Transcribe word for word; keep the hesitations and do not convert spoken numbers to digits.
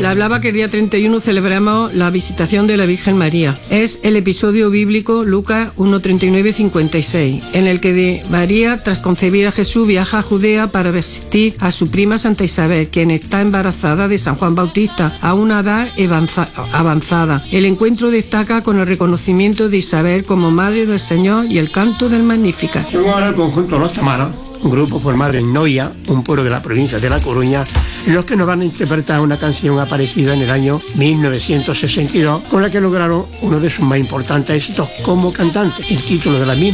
Le hablaba que el día treinta y uno celebramos la visitación de la Virgen María. Es el episodio bíblico Lucas uno, treinta y nueve, cincuenta y seis, en el que de María, tras concebir a Jesús, viaja a Judea para vestir a su prima Santa Isabel, quien está embarazada de San Juan Bautista a una edad avanzada. El encuentro destaca con el reconocimiento de Isabel como Madre del Señor y el canto del Magníficat. Luego ahora el conjunto Los Tamaros, un grupo formado en Noia, un pueblo de la provincia de La Coruña, en los que nos van a interpretar una canción aparecida en el año mil novecientos sesenta y dos, con la que lograron uno de sus más importantes éxitos como cantantes. El título de la misma